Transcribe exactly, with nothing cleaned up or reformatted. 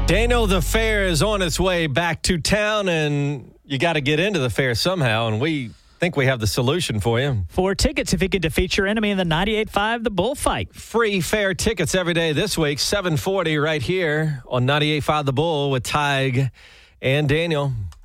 Daniel, the fair is on its way back to town, and you got to get into the fair somehow, and we think we have the solution for you. Four tickets if you can defeat your enemy in the ninety-eight five The Bullfight. Free fair tickets every day this week, seven forty right here on ninety-eight five The Bull with Tig and Daniel.